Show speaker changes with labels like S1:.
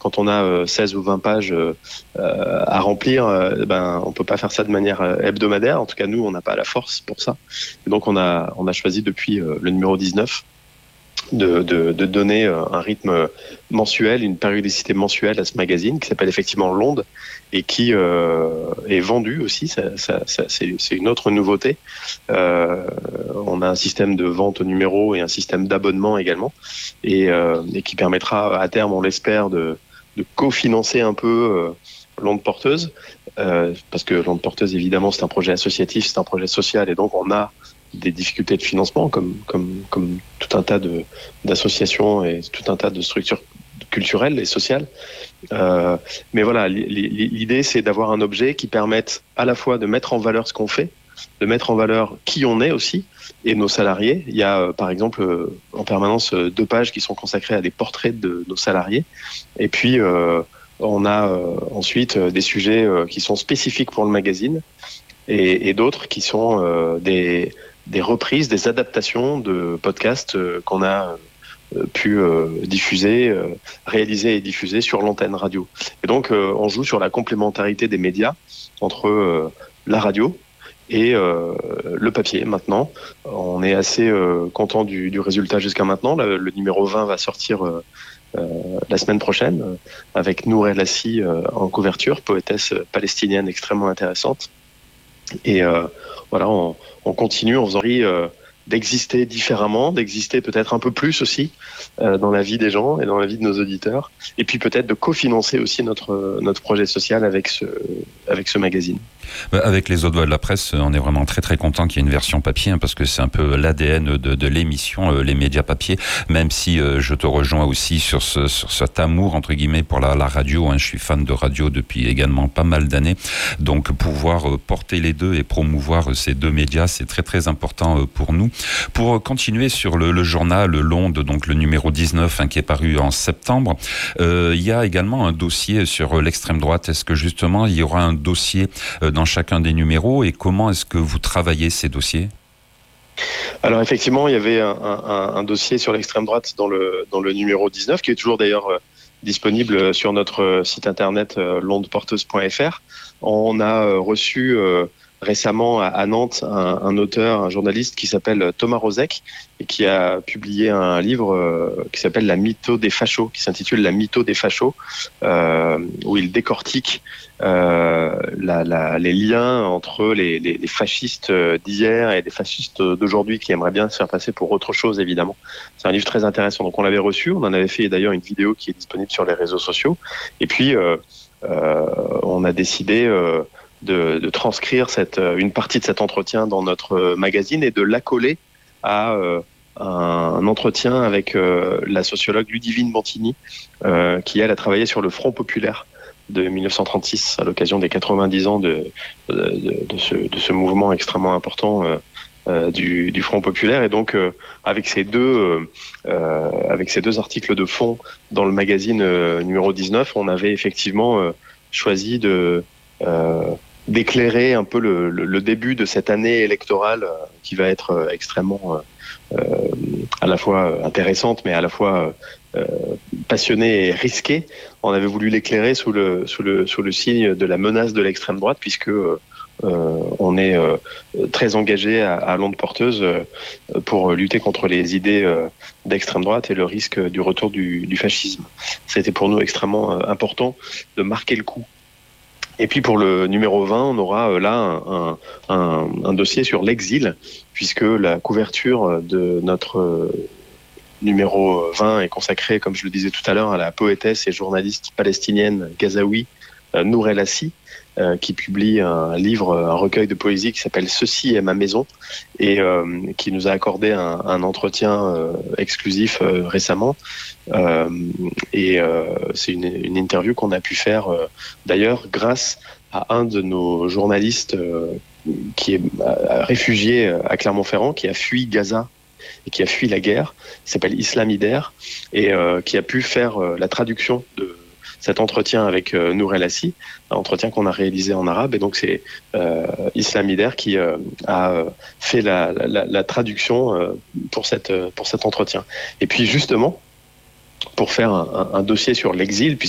S1: quand on a 16 ou 20 pages à remplir, on peut pas faire ça de manière hebdomadaire. En tout cas, nous, on n'a pas la force pour ça. Et donc, on a choisi depuis le numéro 19 de donner un rythme mensuel, une périodicité mensuelle à ce magazine qui s'appelle effectivement L'Onde et qui est vendu aussi. C'est une autre nouveauté. On a un système de vente au numéro et un système d'abonnement également et qui permettra à terme, on l'espère, de cofinancer un peu L'Onde Porteuse parce que L'Onde Porteuse, évidemment, c'est un projet associatif, c'est un projet social et donc on a des difficultés de financement comme tout un tas d'associations et tout un tas de structures culturelles et sociales. Mais voilà, l'idée, c'est d'avoir un objet qui permette à la fois de mettre en valeur ce qu'on fait, de mettre en valeur qui on est aussi et nos salariés. Il y a, par exemple, en permanence 2 pages qui sont consacrées à des portraits de nos salariés. Et puis, on a ensuite des sujets qui sont spécifiques pour le magazine et d'autres qui sont des reprises, des adaptations de podcasts qu'on a pu diffuser, réaliser et diffuser sur l'antenne radio. Et donc, on joue sur la complémentarité des médias entre la radio et le papier maintenant. On est assez content du résultat jusqu'à maintenant. Le numéro 20 va sortir la semaine prochaine avec Nour El Assi en couverture, poétesse palestinienne extrêmement intéressante. Et voilà, on continue en faisant d'exister différemment, d'exister peut-être un peu plus aussi dans la vie des gens et dans la vie de nos auditeurs, et puis peut-être de cofinancer aussi notre projet social avec ce magazine.
S2: Avec les autres voix de la presse, on est vraiment très très content qu'il y ait une version papier, parce que c'est un peu l'ADN de l'émission, les médias papier, même si je te rejoins aussi sur cet amour entre guillemets pour la radio. Je suis fan de radio depuis également pas mal d'années, donc pouvoir porter les deux et promouvoir ces deux médias, c'est très très important pour nous. Pour continuer sur le journal L'Onde, donc le numéro 19 qui est paru en septembre, il y a également un dossier sur l'extrême droite. Est-ce que justement il y aura un dossier dans chacun des numéros, et comment est-ce que vous travaillez ces dossiers ?
S1: Alors effectivement, il y avait un dossier sur l'extrême droite dans le numéro 19, qui est toujours d'ailleurs disponible sur notre site internet londeporteuse.fr. On a reçu récemment à Nantes un auteur, un journaliste qui s'appelle Thomas Rozek et qui a publié un livre qui s'appelle La mytho des fachos, qui s'intitule La mytho des fachos, où il décortique les liens entre les fascistes d'hier et les fascistes d'aujourd'hui qui aimeraient bien se faire passer pour autre chose, évidemment. C'est un livre très intéressant. Donc on l'avait reçu, on en avait fait d'ailleurs une vidéo qui est disponible sur les réseaux sociaux. Et puis on a décidé de transcrire une partie de cet entretien dans notre magazine et de l'accoler à un entretien avec la sociologue Ludivine Montini, qui elle a travaillé sur le Front populaire de 1936 à l'occasion des 90 ans de ce mouvement extrêmement important du Front populaire. Et donc avec ces deux articles de fond dans le magazine numéro 19, on avait effectivement choisi d'éclairer un peu le début de cette année électorale qui va être extrêmement à la fois intéressante mais à la fois passionnée et risquée. On avait voulu l'éclairer sous le signe de la menace de l'extrême droite, puisque on est très engagé à L'Onde Porteuse pour lutter contre les idées d'extrême droite et le risque du retour du fascisme. C'était pour nous extrêmement important de marquer le coup. Et puis pour le numéro 20, on aura là un dossier sur l'exil, puisque la couverture de notre numéro 20 est consacrée, comme je le disais tout à l'heure, à la poétesse et journaliste palestinienne gazaoui Nour El Assi, qui publie un livre, un recueil de poésie qui s'appelle « Ceci est ma maison » et qui nous a accordé un entretien exclusif récemment. C'est une interview qu'on a pu faire d'ailleurs grâce à un de nos journalistes qui est réfugié à Clermont-Ferrand, qui a fui Gaza et qui a fui la guerre. Il s'appelle Islam Ider et qui a pu faire la traduction de cet entretien avec Nour El Assi, un entretien qu'on a réalisé en arabe. Et donc c'est Islam Ider qui a fait la traduction pour cet entretien. Et puis justement, pour faire un dossier sur l'exil,